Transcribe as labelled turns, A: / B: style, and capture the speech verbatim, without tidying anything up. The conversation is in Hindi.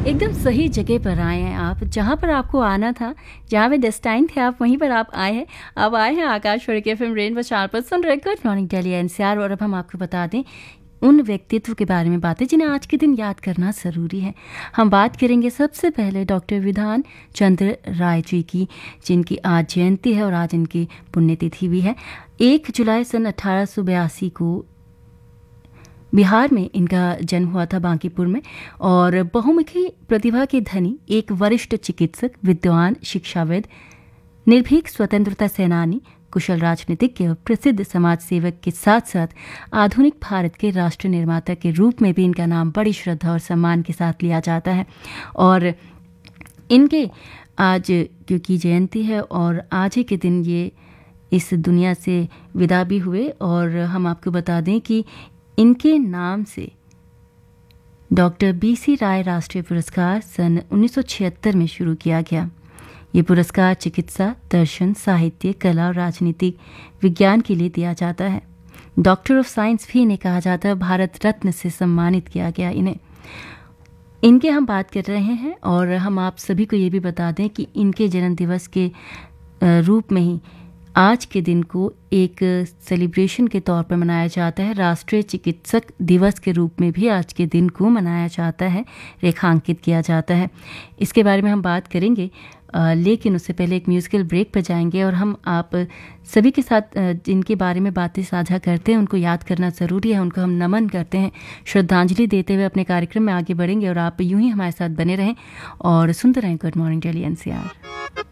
A: एकदम सही जगह पर आए हैं आप, जहाँ पर आपको आना था, जहाँ पे डेस्टाइन थे आप, वहीं पर आप आए हैं। अब आए हैं आकाशवाणी के एफएम रेनबो चार पर, सुन रहे गुड मॉर्निंग दिल्ली एनसीआर। और अब हम आपको बता दें उन व्यक्तित्व के बारे में बातें जिन्हें आज के दिन याद करना ज़रूरी है। हम बात करेंगे सबसे पहले डॉक्टर विधान चंद्र राय जी की, जिनकी आज जयंती है और आज इनकी पुण्यतिथि भी है। एक जुलाई सन अठारह सौ बयासी को बिहार में इनका जन्म हुआ था, बांकीपुर में। और बहुमुखी प्रतिभा के धनी, एक वरिष्ठ चिकित्सक, विद्वान, शिक्षाविद, निर्भीक स्वतंत्रता सेनानी, कुशल राजनीतिज्ञ और प्रसिद्ध समाज सेवक के साथ साथ आधुनिक भारत के राष्ट्र निर्माता के रूप में भी इनका नाम बड़ी श्रद्धा और सम्मान के साथ लिया जाता है। और इनके आज क्योंकि जयंती है और आज ही के दिन ये इस दुनिया से विदा भी हुए। और हम आपको बता दें कि इनके नाम से डॉक्टर बी सी राय राष्ट्रीय पुरस्कार सन उन्नीस सौ छिहत्तर में शुरू किया गया। ये पुरस्कार चिकित्सा, दर्शन, साहित्य, कला और राजनीतिक विज्ञान के लिए दिया जाता है। डॉक्टर ऑफ साइंस भी इन्हें कहा जाता है। भारत रत्न से सम्मानित किया गया इन्हें। इनके हम बात कर रहे हैं और हम आप सभी को ये भी बता दें कि इनके जन्म दिवस के रूप में ही आज के दिन को एक सेलिब्रेशन के तौर पर मनाया जाता है। राष्ट्रीय चिकित्सक दिवस के रूप में भी आज के दिन को मनाया जाता है, रेखांकित किया जाता है। इसके बारे में हम बात करेंगे, आ, लेकिन उससे पहले एक म्यूजिकल ब्रेक पर जाएंगे। और हम आप सभी के साथ जिनके बारे में बातें साझा करते हैं उनको याद करना ज़रूरी है, उनको हम नमन करते हैं, श्रद्धांजलि देते हुए अपने कार्यक्रम में आगे बढ़ेंगे। और आप यूं ही हमारे साथ बने रहें और सुनते रहें गुड मॉर्निंग दिल्ली एनसीआर।